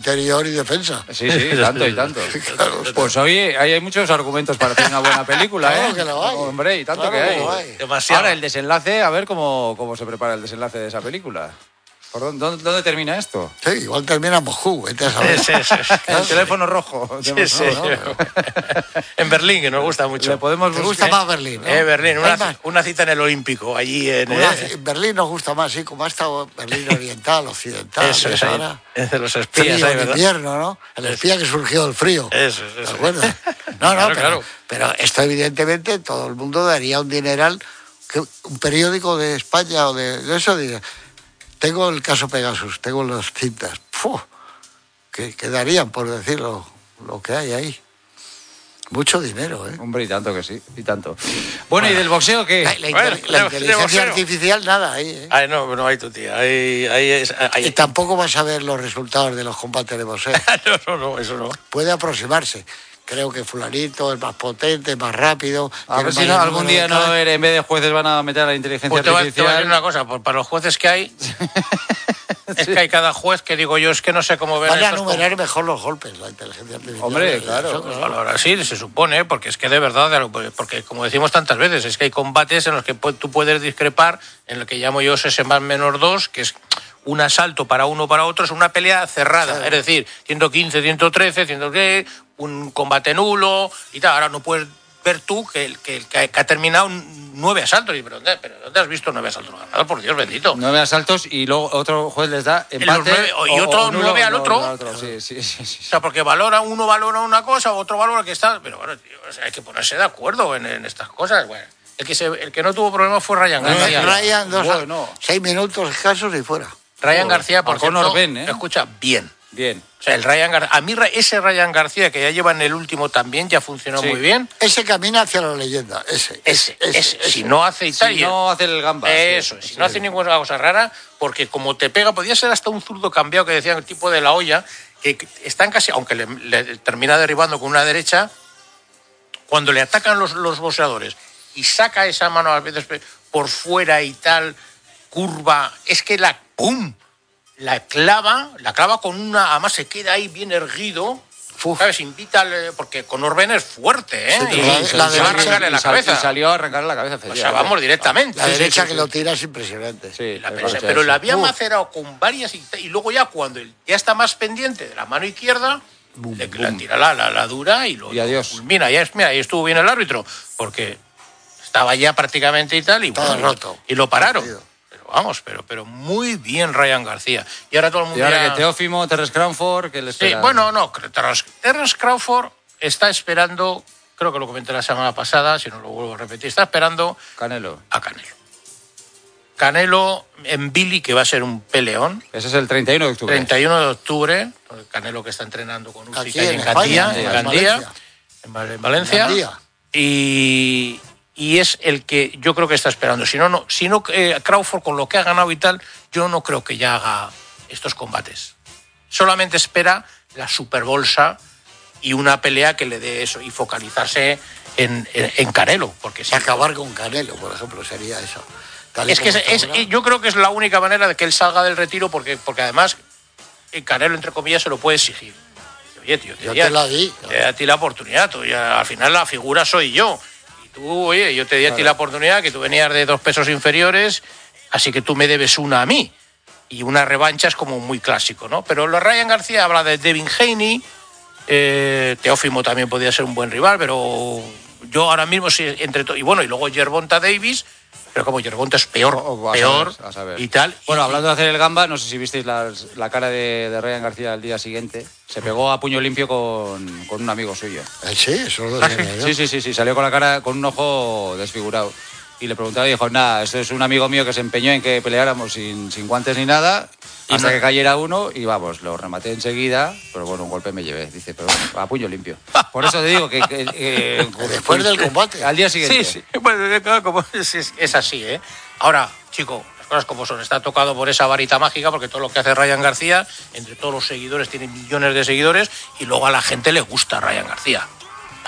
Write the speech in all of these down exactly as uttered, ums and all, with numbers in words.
interior y defensa. Sí, sí, tanto y tanto. Claro. Pues oye, ahí hay muchos argumentos para hacer una buena película, Claro ¿eh? que lo hay. Hombre, y tanto Claro que hay. que lo hay. Demasiado. Ahora, el desenlace, a ver cómo, cómo se prepara el desenlace de esa película. ¿Por dónde, dónde, dónde termina esto? Sí, igual termina Moscú, vete a saber. Sí, sí, sí. El teléfono rojo. Sí, sí. ¿no? En Berlín, que nos gusta mucho. Le podemos Te gusta buscar- más Berlín, ¿no? Eh, Berlín, Hay una, más. una cita en el Olímpico, allí en... Una- eh, en Berlín nos gusta más, sí, como ha estado Berlín oriental, occidental. Eso es, eso ahí, ahora. es de los espías, Frío, ahí, en ¿verdad? invierno, ¿no? El espía que surgió del frío. Eso, eso. ¿Te acuerdas? No, no, Claro, pero, claro. pero esto evidentemente todo el mundo daría un dineral. Que un periódico de España o de, de eso diría, tengo el caso Pegasus, tengo las cintas. ¡Fu! ¿Qué, qué darían por decirlo lo que hay ahí? Mucho dinero, ¿eh? Hombre, y tanto que sí, y tanto. Bueno, ¿y del boxeo qué? La, la Bueno, inter- la de- inteligencia de boxeo. artificial, nada ahí, ¿eh? Ay, no, no hay tu tía. Ahí, ahí es, ahí- Y tampoco vas a ver los resultados de los combates de boxeo. no, no, no, eso no. Puede aproximarse. Creo que fulanito es más potente, más rápido. A tiene ver si mayor no, algún número día de no, cabezas. en vez de jueces van a meter a la inteligencia Pues te voy, te voy a decir artificial. una cosa, por- para los jueces que hay, es que hay cada juez que digo yo, es que no sé cómo ver Van a estos enumerar mejor los golpes, la inteligencia artificial. Hombre, Eso, claro. Pues ahora sí, se supone, porque es que de verdad, porque como decimos tantas veces, es que hay combates en los que pu- tú puedes discrepar, en lo que llamo yo ese más menor dos, que es un asalto para uno o para otro, es una pelea cerrada, Claro. es decir, ciento quince, ciento trece, ciento diez, un combate nulo y tal. Ahora no puedes ver tú que, el- que, el que ha- que ha terminado nueve asaltos. Y, ¿pero, dónde, ¿Pero dónde has visto nueve asaltos ganados? Por Dios bendito. Nueve asaltos y luego otro juez les da empate. nueve- y otro nulo, nueve al no, otro. no, al otro. Sí, sí, sí, sí. O sea, porque valora, uno valora una cosa, otro valora que está... Pero bueno, tío, o sea, hay que ponerse de acuerdo en, en estas cosas. Bueno, el que, se, el que no tuvo problemas fue Ryan García. Ryan, dos, Bueno. seis minutos escasos y fuera. Ryan García, por A Conor cierto, Ben, ¿eh? escucha, bien. Bien. O sea, el Ryan Gar- a mí Ra- ese Ryan García que ya lleva en el último también ya funcionó Sí. muy bien. Ese camina hacia la leyenda, ese. Ese, ese, si no hace y tal, Si y- no hace el gamba. Eso, sí, si sí. no hace ninguna cosa rara, porque como te pega, podía ser hasta un zurdo cambiado que decían el tipo de la olla, que que están casi, aunque le, le termina derribando con una derecha, cuando le atacan los, los boxeadores y saca esa mano a veces por fuera y tal, curva, es que la ¡pum! La clava, la clava con una, además se queda ahí bien erguido. Uf. ¿Sabes? Invita al... Porque Conor Ben es fuerte, ¿eh? Sí, y, la- y la se va a derecha- arrancarle la Y sal- cabeza. y salió a arrancarle la cabeza. O sea, efectivamente. vamos directamente. La Sí, sí, derecha sí, que sí. lo tira es impresionante. Sí, La la derecha, derecha, pero sí. la había Uf. macerado con varias y, y luego ya cuando él ya está más pendiente de la mano izquierda, le, le tira la, la, la dura y lo Y adiós. lo fulmina. Ya es, mira, ahí estuvo bien el árbitro, porque estaba ya prácticamente y tal, y, Estaba bueno, roto. y lo pararon. Partido. Pero vamos, pero, pero muy bien Ryan García. Y ahora todo el Y mundo ahora ya- que Teófimo, Terence Crawford, que les Sí, bueno, no, Terence Terence Crawford está esperando, creo que lo comenté la semana pasada, si no lo vuelvo a repetir, está esperando Canelo. a Canelo. Canelo en Billy, que va a ser un peleón. Ese es el treinta y uno de octubre. treinta y uno de octubre, Canelo que está entrenando con Aquí Usyk ahí en en España, Gandía, en en Gandía, Valencia. en Val- en Valencia. Gandía. Y, y es el que yo creo que está esperando. Si no, no, si no eh, Crawford con lo que ha ganado y tal, yo no creo que ya haga estos combates. Solamente espera la superbolsa y una pelea que le dé eso y focalizarse en, en, en Canelo, porque si Acabar con Canelo, por ejemplo, sería eso. Tal y es que como es, está es- ahora. yo creo que es la única manera de que él salga del retiro, porque, porque además el Canelo, entre comillas, se lo puede exigir. Oye, tío, te Yo di a- te la di. te di a ti la oportunidad, tú, ya, al final la figura soy yo. Y tú, oye, yo te di a ti la oportunidad, que tú venías de dos pesos inferiores, así que tú me debes una a mí. Y una revancha es como muy clásico, ¿no? Pero lo Ryan García habla de Devin Haney, eh, Teófimo también podría ser un buen rival, pero yo ahora mismo sí, entre to- y bueno, y luego Gervonta Davis, pero como Gervonta es peor, O- o a peor saber, a saber. y tal. Bueno, y- hablando de hacer el gamba, no sé si visteis la, la cara de, de Ryan García al día siguiente. Se pegó a puño limpio con, con un amigo suyo. Eh, Sí, eso lo Ah, decía yo. Sí, sí, sí, sí, salió con la cara, con un ojo desfigurado. Y le preguntaba y dijo, nada, esto es un amigo mío que se empeñó en que peleáramos sin, sin guantes ni nada, Y hasta no- que cayera uno y vamos, lo rematé enseguida, pero bueno, un golpe me llevé. Dice, pero bueno, a puño limpio. Por eso te digo que... que- que- Después del combate. Al día siguiente. Sí, sí, bueno, claro, como es, es- es así, ¿eh? Ahora, chico, las cosas como son, está tocado por esa varita mágica, porque todo lo que hace Ryan García, entre todos los seguidores, tiene millones de seguidores, y luego a la gente le gusta Ryan García.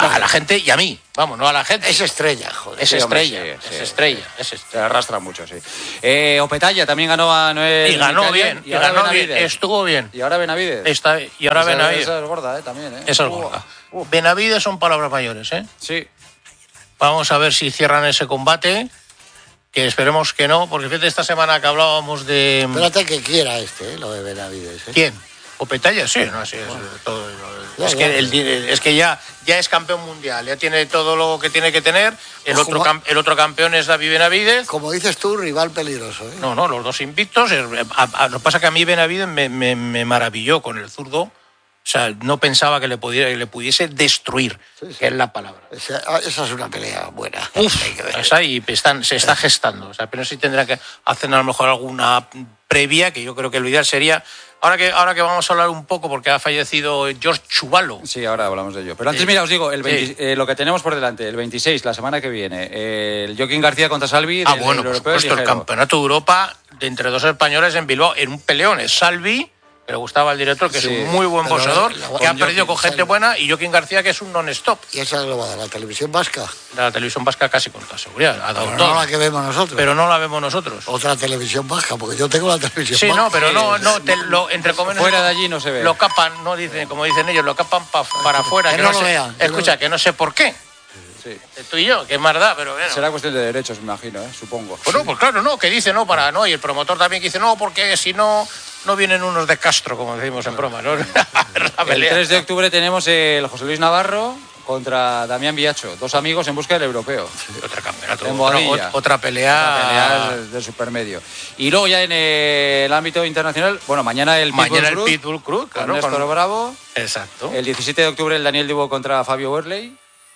A la gente y a mí, vamos, no a la gente. Es estrella, joder. Es Sí, hombre, estrella, sí, es sí, estrella, sí. es Se estrella. arrastra mucho, sí. Eh, Opetaya también ganó a Noel. Y ganó Micalian, bien, y y ahora ganó bien, Benavides. estuvo bien. Y ahora Benavides. Está, y ahora Esa- Benavides. Esa es gorda, ¿eh? También, ¿eh? Esa es Uh, gorda. uh, Benavides son palabras mayores, ¿eh? Sí. Vamos a ver si cierran ese combate, que esperemos que no, porque fíjate, esta semana que hablábamos de... Espérate que quiera este, ¿eh? Lo de Benavides. ¿eh? ¿Quién? ¿Opetaya? Sí, no, sí, es, todo, Ya, es, ya, que el- ya. es que ya, ya es campeón mundial, ya tiene todo lo que tiene que tener. El, Ojo, otro, va- cam- el otro campeón es David Benavides. Como dices tú, rival peligroso. ¿eh? No, no, los dos invictos. Es- a- a- Lo que pasa es que a mí Benavides me, me, me maravilló con el zurdo. O sea, no pensaba que le, pudiera, que le pudiese destruir, Sí, sí. que es la palabra. Esa, ah, esa es una pelea buena. Uf, Hay que ver. está ahí, están, se está gestando. O sea, pero sí tendrá que hacer a lo mejor alguna previa, que yo creo que lo ideal sería... Ahora que, ahora que vamos a hablar un poco, porque ha fallecido George Chuvalo. Sí, ahora hablamos de ello. Pero antes, Sí. mira, os digo, el Sí. veinte, eh, lo que tenemos por delante, el veintiséis, la semana que viene, eh, el Joaquín García contra Salvi. Ah, del- bueno, del por europeo supuesto, el ligero. campeonato de Europa de entre dos españoles en Bilbao, en un peleón. Es Salvi, que le gustaba al director, que Sí, es un muy buen pero boxeador, la- que ha con perdido Joaquín con gente Salvi. buena, y Joaquín García, que es un non-stop. Y esa lo va a dar la televisión vasca. La televisión vasca casi con toda seguridad. Ha dado Pero todo. no la que vemos nosotros. Pero no la vemos nosotros. Otra televisión vasca, porque yo tengo la televisión Sí, vasca. no, pero no, no, te- lo, entre comillas, Fuera de allí no se ve. Lo capan, no dicen, como dicen ellos, lo capan pa- para afuera. Que Que no no lo sé- vean, que escucha, no- que no sé por qué. Sí. Tú y yo, que es más da, pero bueno. Será cuestión de derechos, me imagino, ¿eh? Supongo. Pues no, pues claro, no, que dice no para no, y el promotor también que dice no, porque si no, no vienen unos de Castro, como decimos en broma, ¿no? La El pelea. tres de octubre tenemos el José Luis Navarro contra Damián Villacho, dos amigos en busca del europeo. Otro campeonato, En otra, Boadilla. otra pelea. La pelea del, del supermedio. Y luego ya en el ámbito internacional, bueno, mañana el Mañana el Cruz, Pitbull Cruz, con claro. Néstor con- Bravo. Exacto. El diecisiete de octubre el Daniel Dubo contra Fabio Werley.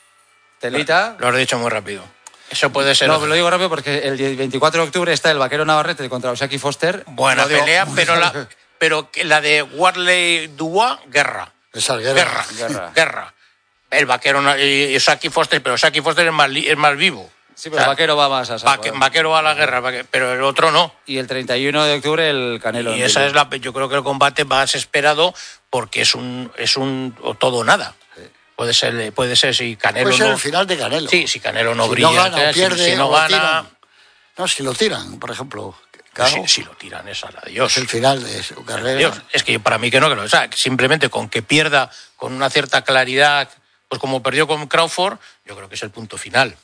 Telita. Lo has dicho muy rápido. Eso puede ser. No, pero lo digo rápido porque el veinticuatro de octubre está el Vaquero Navarrete contra Osaki Foster. Buena Lo digo- pelea, pero la, pero que la de Warley Dubois, guerra. Esa guerra. Guerra. Guerra. Guerra. El vaquero no- y, y Saki Foster, pero Saki Foster es más, li- es más vivo. Sí, pero el Vaquero va más a saco, Vaque- ¿eh? vaquero va a la guerra, vaque- pero el otro no. Y el treinta y uno de octubre el Canelo. Y en esa Bilbao. es la, yo creo que el combate más esperado porque es un, es un o todo o nada. Puede ser, puede ser si Canelo Puede ser no. el final de Canelo. Sí, si Canelo no si brilla, no gana o si- pierde, si, no o gana, tiran. No, si lo tiran, por ejemplo. Claro, si, si lo tiran es a la Dios. es el final de su carrera. Dios, es que para mí que no, que no. O sea, que simplemente con que pierda con una cierta claridad, pues como perdió con Crawford, yo creo que es el punto final.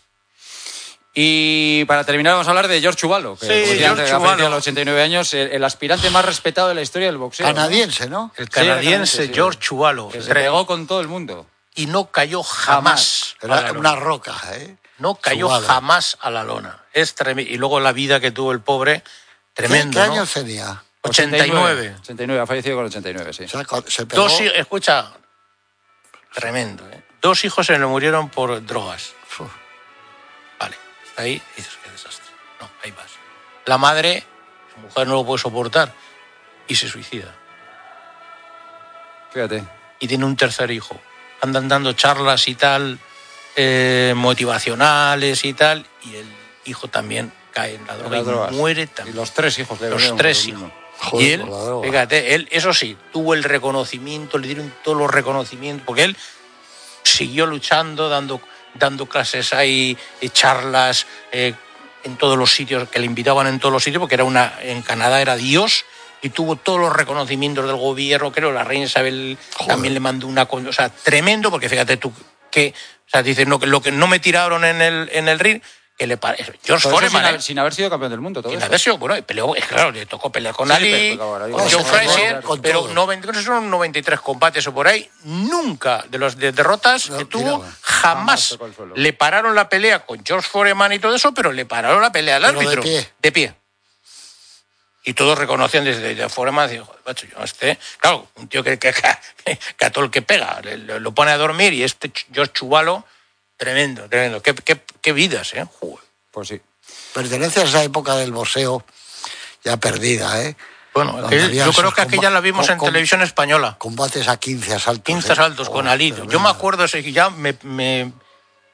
Y para terminar vamos a hablar de George Chuvalo, que Sí, como decía George antes, ha Chuvalo. fallecido a los ochenta y nueve años, el, el aspirante más respetado de la historia del boxeo. ¿no? Canadiense, ¿no? El Sí, canadiense sí. George Chuvalo. Que se pegó con todo el mundo. Y no cayó jamás. a la Era lona. una roca, ¿eh? No cayó Chuvalo. jamás a la lona. Es tremi- y luego la vida que tuvo el pobre, tremendo. ¿Qué ¿no? años tenía? ochenta y nueve. ochenta y nueve, ha fallecido con ochenta y nueve, sí. O sea, cu- se pegó. Dos hijos, escucha, tremendo. ¿eh? Dos hijos se le murieron por drogas. Uf. Vale, está ahí y dices, qué desastre. No, ahí vas. La madre, su mujer no lo puede soportar y se suicida. Fíjate. Y tiene un tercer hijo. Andan dando charlas y tal, eh, motivacionales y tal, y el hijo también cae en la droga Las y drogas. muere Y también. los tres hijos le Los vinieron tres por lo hijos. mismo. Joder, y él, por la droga. fíjate, él, eso sí, tuvo el reconocimiento, le dieron todos los reconocimientos, porque él siguió luchando, dando, dando clases ahí, y charlas eh, en todos los sitios, que le invitaban en todos los sitios, porque era una, en Canadá era Dios, y tuvo todos los reconocimientos del gobierno, creo, la reina Isabel Joder. también le mandó una cosa, o sea, tremendo, porque fíjate tú, que, o sea, dices, no, que lo que no me tiraron en el, en el ring, que le parece. George Todo eso sin, Foreman, ¿eh? haber, sin haber sido campeón del mundo, todo Sin eso. haber sido, bueno, y peleó, es claro, le tocó pelear con Sí, Ali, pero, ahora digo, con Joe con Frazier, todo, pero con todo. noventa, creo que son noventa y tres combates o por ahí, nunca de las de derrotas No, que tuvo, tiraba. Jamás jamás tocó el suelo. le pararon la pelea con George Foreman y todo eso, pero le pararon la pelea al Pero de árbitro. pie. De pie. Y todos reconocían desde de Foreman, digo, joder, macho, yo este, claro, un tío que, que, que, que a todo el que pega, le- le- lo pone a dormir y este Ch- George Chuvalo, tremendo, tremendo. Qué, qué, qué vidas, ¿eh? Joder. Pues sí. Pertenece a esa época del boxeo ya perdida, ¿eh? Bueno, Donde aquel- había yo creo esos que aquella comba- la vimos con- en con- televisión española. Combates a quince asaltos. quince ¿eh? asaltos con Oh, Ali. Yo tremendo. me acuerdo, ese que ya me, me,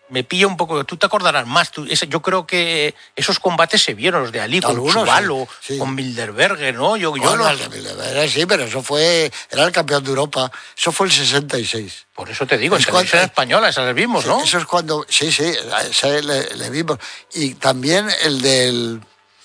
me pilla un poco, tú te acordarás más, tú, ese, yo creo que esos combates se vieron, los de Ali, con Algunos, Chuvalo, sí, sí. con Bilderberger, ¿no? Yo, yo Bueno, los- el de Bilderberg, sí, pero eso fue, era el campeón de Europa, eso fue el sesenta y seis. Por eso te digo, en Es televisión cuando- española, esas las vimos, ¿no? Eso es cuando, sí, sí, ese le, le vimos. Y también el del,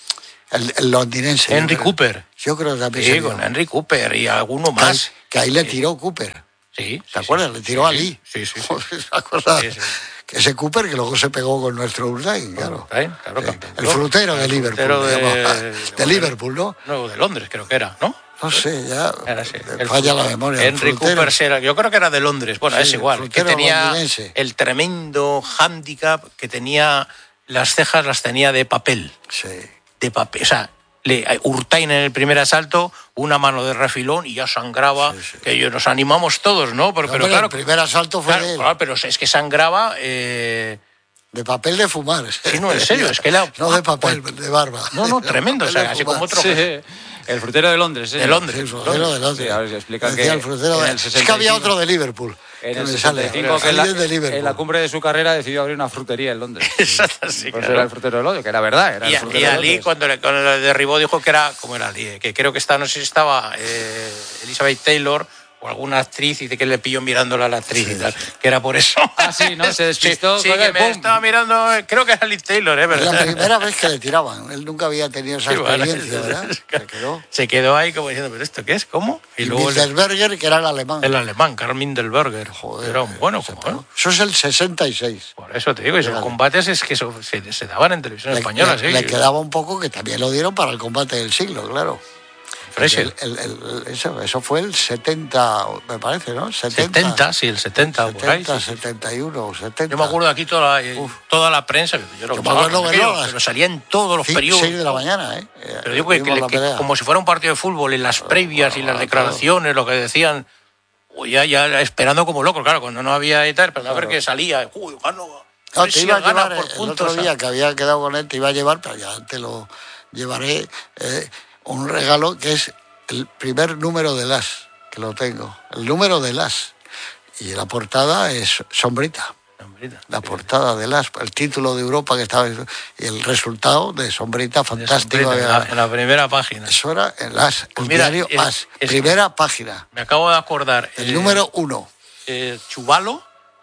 el, el londinense. Henry yo creo. Cooper. Yo creo que también Sí, se dio. con Henry Cooper y alguno Que ahí- más. Que ahí le tiró Cooper. Sí, ¿Te sí, acuerdas? sí, Le tiró sí, a Ali. Sí, sí, sí. ¿Te acuerdas? Sí, sí. Que ese Cooper que luego se pegó con nuestro Urdain, claro. Urdain, claro, Sí. campeón. El frutero de El Liverpool. frutero le de- llamaba. de- De Liverpool, ¿no? No, de Londres creo que era, ¿no? No sé, ya Era así, me el falla la frutero. memoria. el Henry frutero. Cooper, será- yo creo que era de Londres. Bueno, Sí, es igual. el Que frutero tenía londinense. el tremendo hándicap que tenía, las cejas las tenía de papel. Sí. De papel. O sea, le, Urtain en el primer asalto, una mano de refilón y ya sangraba. Sí, sí. Que yo, nos animamos todos, ¿no? Pero, No, pero hombre, claro, el primer asalto fue claro, de él. claro, pero es que sangraba. Eh, De papel de fumar. Sí, no, en serio, es que era- No de papel, de barba. No, no, De tremendo, papel o sea, de así fumar. como otro- Sí, el frutero de Londres. ¿eh? De Londres. Sí, el frutero de Londres. Sí, a ver si explican Decía que el frutero en de- el Es que sesenta y había cinco otro de Liverpool. En que el me sesenta y sale. cinco, que en la, Alguien de Liverpool. en la cumbre de su carrera decidió abrir una frutería en Londres. Exacto, sí, Pues claro. era el frutero de Londres, que era verdad. Era Y, el frutero y de Ali, Londres. cuando le, cuando le derribó, dijo que era, ¿cómo era Ali? Que creo que estaba, no sé si estaba eh, Elizabeth Taylor o alguna actriz, y dice que le pilló mirándola a la actriz y tal, que era por eso. Ah, sí, ¿no? Se despistó, Sí, sí, colega, que y me ¡pum! estaba mirando, eh, creo que era Liz Taylor, ¿eh? Es la ¿verdad? primera vez que le tiraban. Él nunca había tenido esa Sí, bueno, experiencia, ¿verdad? Se quedó. Se quedó ahí como diciendo, ¿pero esto qué es? ¿Cómo? Y luego el, Bilderberger, que era el alemán. el alemán, Karl Mindelberger. Joder, era un bueno, se como, pegó. ¿eh? Eso es el sesenta y seis. Por eso te digo, esos Fíjate. combates es que eso, se, se daban en televisión Le, española, le- sí. le quedaba un poco que también lo dieron para el combate del siglo, claro. Fraser. El- el- el- eso, eso fue el setenta, me parece, ¿no? setenta, sí, el setenta, por ahí. setenta, sí, sí. setenta y uno, setenta. Yo me acuerdo de aquí toda la, eh, toda la prensa, que yo no Yo me acuerdo chaval, que aquello, no, las- pero salía en todos los Sí, periodos. seis de la mañana, ¿eh? Pero digo que, Vimos que- la que pelea. como si fuera un partido de fútbol, en las previas y las declaraciones, lo que decían, uy, ya, ya esperando como locos, claro, cuando no había y tal, pero a ver qué salía, uy, gano, No, te Messi iba a gana llevar por el puntos, otro día que había quedado con él, te iba a llevar, pero ya te lo llevaré, eh, un regalo que es el primer número de Las, que lo tengo, el número de Las. Y la portada es Sombrita, Sombrita. la portada de Las, el título de Europa que estaba, y el resultado de Sombrita, De fantástico. Sombrita, en, la, había- en la primera página. Eso era en Las, el Pues mira, diario es- As, es- primera página, Me acabo de acordar. el eh, número uno. eh, Chuvalo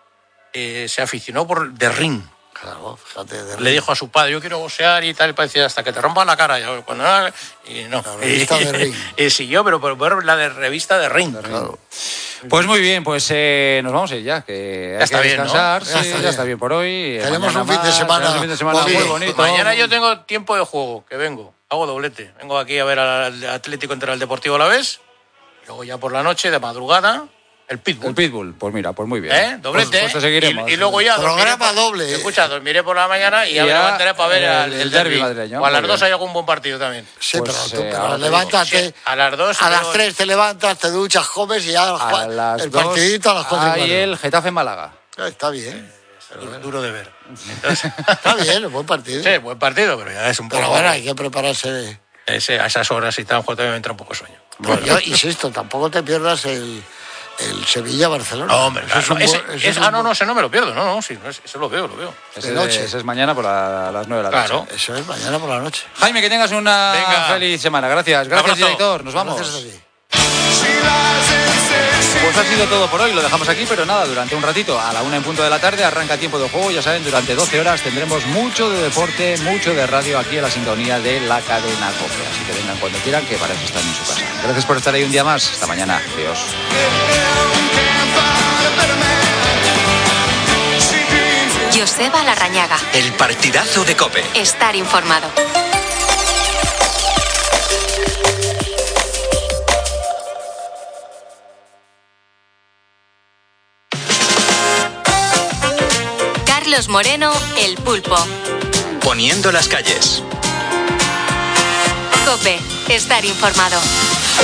eh, se aficionó por de ring. Claro, fíjate. de- Le dijo a su padre, yo quiero boxear y tal, y parecía hasta que te rompan la cara. Ya, cuando no, y no. La revista de Ring. Y siguió, pero por ver la de revista de Ring. Claro. Pues muy bien, pues eh, nos vamos a ir ya, que hay está que bien, ¿no? descansar. Ya Sí, está ya bien. está bien por hoy. eh, Tenemos mañana un fin de más, semana tenemos un fin de semana bonito. muy bonito. Mañana yo tengo tiempo de juego, que vengo. Hago doblete. Vengo aquí a ver al Atlético contra el Deportivo Alavés. Luego ya por la noche, de madrugada, el Pitbull. El Pitbull, pues mira, pues muy bien. ¿Eh? Doblete. Pues, pues te seguiremos. y, y luego ya Programa dormiré por- doble. Escucha, dormiré por la mañana y, Y ya me ya levantaré para ver el- al- el el derbi derbi. madrileño. O a las Muy dos bien. hay algún buen partido también. Sí, Pues, pero tú eh, pero ahora te levántate. Sí, a las dos. A las luego- tres te levantas, te duchas, comes y ya A las el dos partidito a las cuatro y hay cuarto. el Getafe Málaga. Ah, Está bien, Duro, duro de ver. Entonces, está bien, es buen partido. sí, buen partido, pero ya es un poco. Pero bueno, hay que prepararse. Ese- a esas horas y tal, también me entra un poco de sueño. Bueno, yo insisto, tampoco te pierdas el, el Sevilla-Barcelona. No, hombre, Eso claro, es un no, ese- buen- eso es- es un ah, no, buen- no, ese no me lo pierdo. No, no, sí, no, ese lo veo, lo veo. Ese, noche. ese es mañana por la- a las nueve de la Claro. noche. Eso es mañana por la noche. Jaime, que tengas una Venga. feliz semana. Gracias. Gracias, abrazo. director. Nos vamos. Gracias a ti. Pues ha sido todo por hoy, lo dejamos aquí, pero nada, durante un ratito, a la una en punto de la tarde, arranca tiempo de juego, ya saben, durante doce horas tendremos mucho de deporte, mucho de radio aquí en la sintonía de la cadena COPE, así que vengan cuando quieran, que para eso están en su casa. Gracias por estar ahí un día más, hasta mañana, adiós. Joseba Larrañaga. El partidazo de COPE. Estar informado. Carlos Moreno, El Pulpo. Poniendo las calles. COPE. Estar informado.